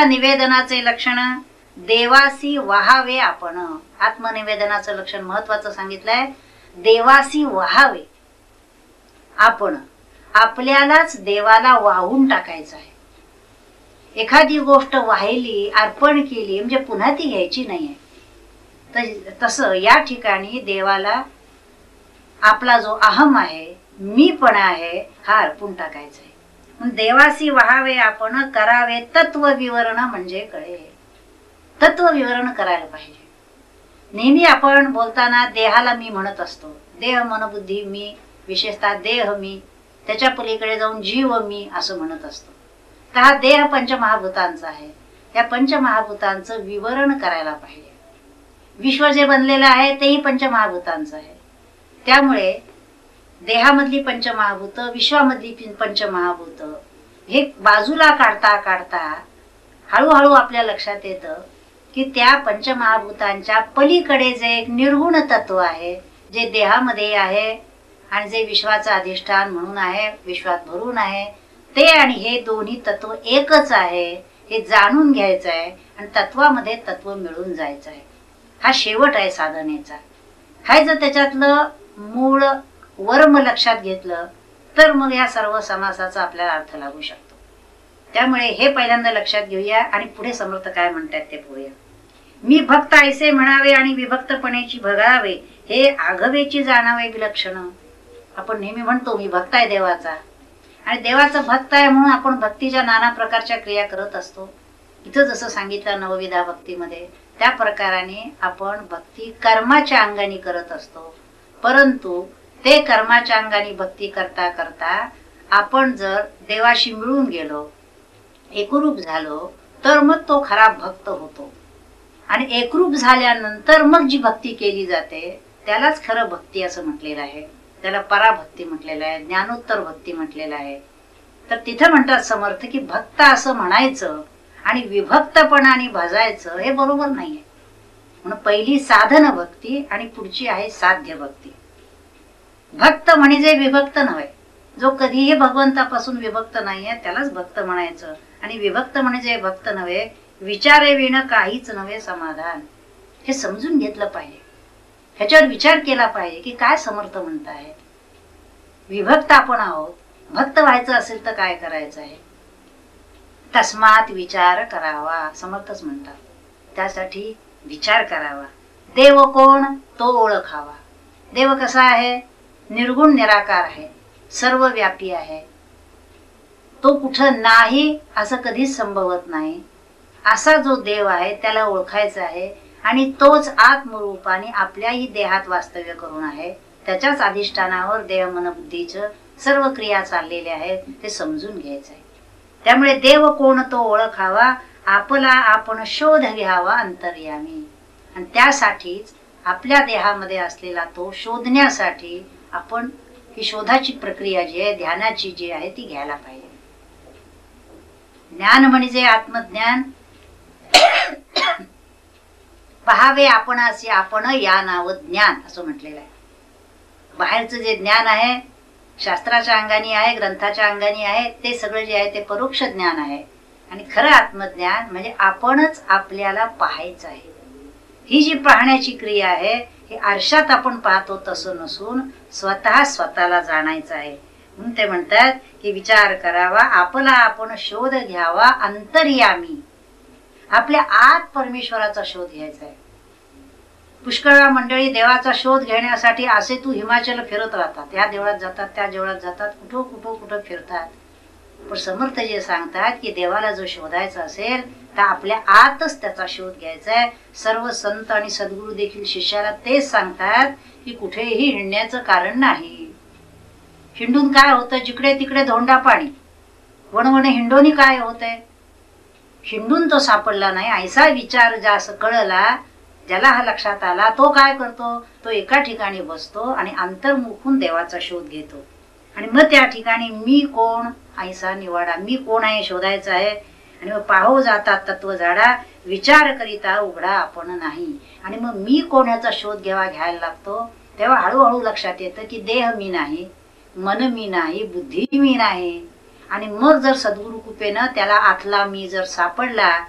आत्मनिवेदनाचे लक्षण देवासी वहावे आपण. आत्मनिवेदनाचं लक्षण महत्वाचं सांगितलंय. देवासी वहावे आपण, आपल्यालाच देवाला वाहून टाकायचं आहे. एखादी गोष्ट वाहिली, अर्पण केली म्हणजे पुन्हा ती घ्यायची नाहीये. तसं या ठिकाणी देवाला आपला जो अहम आहे, मीपणा आहे, हा अर्पून टाकायचा आहे. देवासी वहावे आपण करावे तत्व विवरण म्हणजे कळे. तत्व विवरण करायला पाहिजे. नेहमी आपण बोलताना देहाला मी म्हणत असतो. देह मन बुद्धी मी, विशेषतः देह मी, त्याच्या पलीकडे जाऊन जीव मी असं म्हणत असतो. तर हा देह पंचमहाभूतांचा आहे. या पंचमहाभूतांचं विवरण करायला पाहिजे. विश्व जे बनलेलं आहे तेही पंचमहाभूतांचं आहे. त्यामुळे देहामधली पंचमहाभूत, विश्वामधली पंचमहाभूत हे बाजूला काढता काढता हळूहळू आपल्या लक्षात येतं की त्या पंचमहाभूतांच्या पलीकडे जे एक निर्गुण तत्व आहे, जे देहामध्ये आहे आणि जे विश्वाचं अधिष्ठान म्हणून आहे, विश्वात भरून आहे, ते आणि हे दोन्ही तत्व एकच आहे हे जाणून घ्यायचं आहे आणि तत्वामध्ये तत्व मिळून जायचं आहे. हा शेवट आहे साधनेचा. हा जर त्याच्यातलं मूळ वर्म लक्षात घेतलं तर मग या सर्व समासाचा आपल्याला अर्थ लागू शकतो. त्यामुळे हे पहिल्यांदा लक्षात घेऊया आणि पुढे समर्थ काय म्हणतात ते पाहूया. मी भक्त ऐसे म्हणावे आणि विभक्तपणेची भगावे, हे आघवेची जाणावे विलक्षण. आपण नेहमी म्हणतो मी भक्त आहे देवाचा, आणि देवाचा भक्त आहे म्हणून आपण भक्तीच्या नाना प्रकारच्या क्रिया करत असतो. इथं जसं सांगितलं नवविधा भक्तीमध्ये, त्या प्रकाराने आपण भक्ती कर्माच्या अंगाने करत असतो. परंतु ते कर्माच्या अंगाने भक्ती करता करता आपण जर देवाशी मिळून गेलो, एकरूप झालो, तर मग तो खरा भक्त होतो. आणि एकरूप झाल्यानंतर मग जी भक्ती केली जाते त्यालाच खरं भक्ती असं म्हटलेलं आहे. त्याला पराभक्ती म्हटलेलं आहे, ज्ञानोत्तर भक्ती म्हटलेलं आहे. तर तिथं म्हणतात समर्थ की भक्त असं म्हणायचं आणि विभक्तपणाने भजायचं हे बरोबर नाहीये. म्हणून पहिली साधन भक्ती आणि पुढची आहे साध्य भक्ती. भक्त म्हणजे विभक्त नव्हे. जो कधीही भगवंतापासून विभक्त नाहीये त्यालाच भक्त म्हणायचं. आणि विभक्त म्हणजे भक्त नव्हे, विचारे विण काहीच नव्हे समाधान. हे समजून घेतलं पाहिजे. ह्याच्यावर विचार केला पाहिजे की काय समर्थ म्हणताय. विभक्त आपण आहोत, भक्त व्हायचं असेल तर काय करायचं आहे. तस्मात विचार करावा, समर्थच म्हणतात. त्यासाठी विचार करावा. देव कोण तो ओळखावा. देव कसा आहे? निर्गुण निराकार आहे, सर्वव्यापी आहे. तो कुठं नाही असं कधीच संभवत नाही. असा जो देव आहे त्याला ओळखायचा आहे आणि तोच आत्मरूपाने आपल्याही देहात वास्तव्य करून आहे. त्याच्याच अधिष्ठानावर देह मन बुद्धीचं सर्व क्रिया चाललेल्या आहेत ते समजून घ्यायचं आहे. त्यामुळे देव कोण तो ओळखावा, आपला आपण शोध घ्यावा अंतर्यामी. आणि त्यासाठीच आपल्या देहामध्ये असलेला तो शोधण्यासाठी आपण ही शोधाची प्रक्रिया जी आहे, ध्यानाची जी आहे ती घ्यायला पाहिजे. ज्ञान म्हणजे आत्मज्ञान. पहावे आपणासी आपण या नाव ज्ञान असं म्हटलेलं आहे. बाहेरचं जे ज्ञान आहे शास्त्राच्या अंगाने आहे, ग्रंथाच्या अंगाने आहे, ते सगळं जे आहे ते परोक्ष ज्ञान आहे. आणि खरं आत्मज्ञान म्हणजे आपणच आपल्याला पाहायचं आहे. ही जी पाहण्याची क्रिया आहे ही आरशात आपण पाहतो तसं नसून स्वतः स्वतःला जाणायचं आहे. म्हणून ते म्हणतात की विचार करावा, आपला आपण शोध घ्यावा अंतर्यामी. आपल्या आत परमेश्वराचा शोध घ्यायचा आहे. पुष्कळ मंडळी देवाचा शोध घेण्यासाठी असे तू हिमाचल फिरत राहतात. या देवळात जातात, त्या देवळात जातात, कुठं फिरतात. पण समर्थ जे सांगतात की देवाला जो शोधायचा असेल तर आपल्या आतच त्याचा शोध घ्यायचा आहे. सर्व संत आणि सद्गुरू देखील शिष्याला तेच सांगतात की कुठेही हिंडण्याचं कारण नाही. हिंडून काय होतं? जिकडे तिकडे धोंडा पाणी, वणवणे हिंडोनी काय होतंय? हिंडून तो सापडला नाही. ऐसा विचार ज्यास कळला, ज्याला हा लक्षात आला, तो काय करतो? तो एका ठिकाणी बसतो आणि अंतर्मुखून देवाचा शोध घेतो. आणि मग त्या ठिकाणी मी कोण ऐसा निवाडा, मी कोण आहे शोधायचा आहे. आणि मग पाहो जाता तत्व झाडा, विचार करिता उघडा आपण नाही. आणि मग मी कोण ह्याचा शोध घ्यायला लागतो. तेव्हा हळूहळू लक्षात येतं की देह मी नाही, मन मी नाही, बुद्धी मी नाही. आणि मग जर सद्गुरु कृपेनं त्याला आतला मी जर सापडला